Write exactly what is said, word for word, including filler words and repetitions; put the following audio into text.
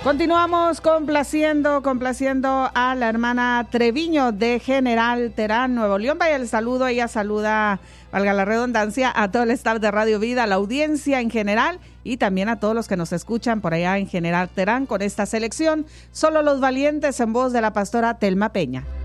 Continuamos complaciendo, complaciendo a la hermana Treviño de General Terán, Nuevo León. Vaya el saludo, ella saluda, valga la redundancia, a todo el staff de Radio Vida, a la audiencia en general y también a todos los que nos escuchan por allá en General Terán con esta selección. Solo los valientes, en voz de la pastora Telma Peña.